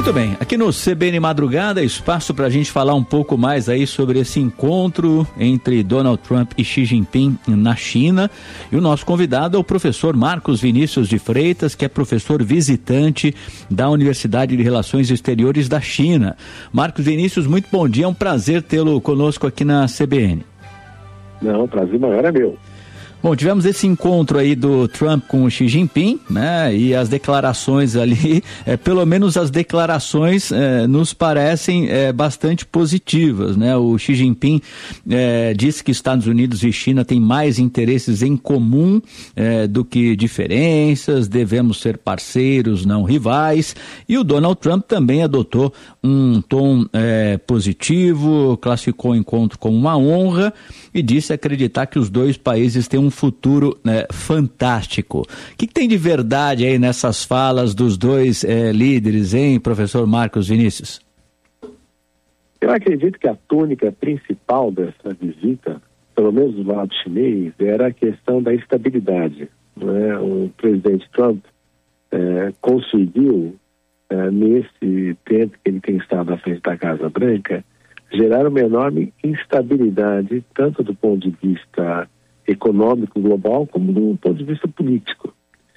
Muito bem, aqui no CBN Madrugada, espaço para a gente falar um pouco mais aí sobre esse encontro entre Donald Trump e Xi Jinping na China. E o nosso convidado é o professor Marcos Vinícius de Freitas, que é professor visitante da Universidade de Relações Exteriores da China. Marcos Vinícius, muito bom dia, é um prazer tê-lo conosco aqui na CBN. Não, o prazer maior é meu. Bom, tivemos esse encontro aí do Trump com o Xi Jinping, né? E as declarações ali, pelo menos as declarações nos parecem bastante positivas, né? O Xi Jinping disse que Estados Unidos e China têm mais interesses em comum do que diferenças, devemos ser parceiros, não rivais. E o Donald Trump também adotou um tom positivo, classificou o encontro como uma honra e disse acreditar que os dois países têm um futuro fantástico. O que tem de verdade aí nessas falas dos dois líderes, hein, professor Marcos Vinícius? Eu acredito que a tônica principal dessa visita, pelo menos do lado chinês, era a questão da estabilidade. Né? O presidente Trump conseguiu, nesse tempo que ele tem estado à frente da Casa Branca, gerar uma enorme instabilidade, tanto do ponto de vista econômico global, como do ponto de vista político.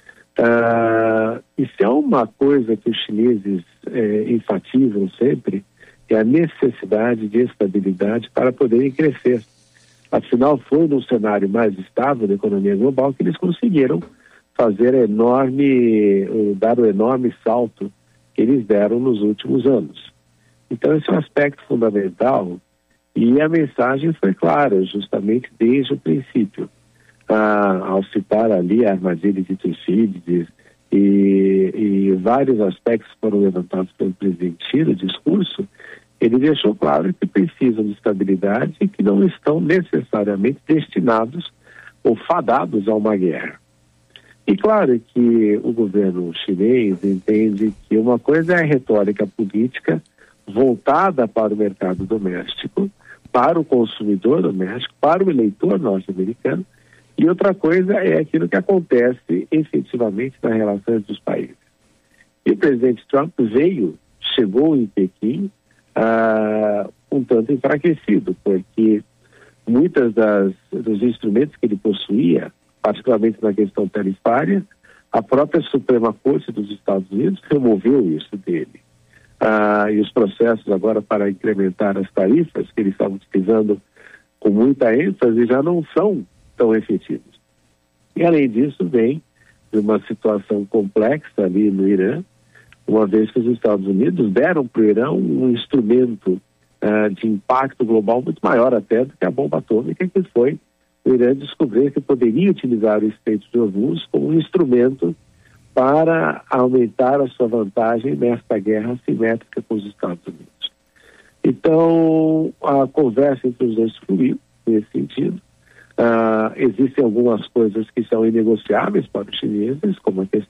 E se há uma coisa que os chineses enfatizam sempre, é a necessidade de estabilidade para poderem crescer. Afinal, foi num cenário mais estável da economia global que eles conseguiram fazer dar o enorme salto que eles deram nos últimos anos. Então, esse é um aspecto fundamental. E a mensagem foi clara, justamente desde o princípio. Ao citar ali a armadilha de Tucídides e vários aspectos foram levantados pelo presidente Xi no discurso, ele deixou claro que precisam de estabilidade e que não estão necessariamente destinados ou fadados a uma guerra. E claro que o governo chinês entende que uma coisa é a retórica política voltada para o mercado doméstico, para o consumidor doméstico, para o eleitor norte-americano, e outra coisa é aquilo que acontece efetivamente nas relações dos países. E o presidente Trump chegou em Pequim um tanto enfraquecido, porque muitos dos instrumentos que ele possuía, particularmente na questão tarifária, a própria Suprema Corte dos Estados Unidos removeu isso dele. E os processos agora para incrementar as tarifas que eles estavam utilizando com muita ênfase já não são tão efetivos. E além disso vem de uma situação complexa ali no Irã, uma vez que os Estados Unidos deram para o Irã um instrumento de impacto global muito maior até do que a bomba atômica, que foi o Irã descobrir que poderia utilizar o Estreito de Hormuz como um instrumento para aumentar a sua vantagem nesta guerra assimétrica com os Estados Unidos. Então, a conversa entre os dois fluiu nesse sentido. Existem algumas coisas que são inegociáveis para os chineses, como a questão